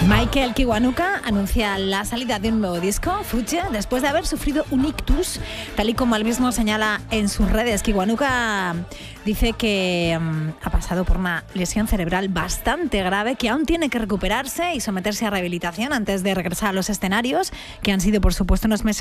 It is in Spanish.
Michael Kiwanuka anuncia la salida de un nuevo disco, Future, después de haber sufrido un ictus, tal y como él mismo señala en sus redes. Kiwanuka dice que ha pasado por una lesión cerebral bastante grave, que aún tiene que recuperarse y someterse a rehabilitación antes de regresar a los escenarios, que han sido, por supuesto, unos meses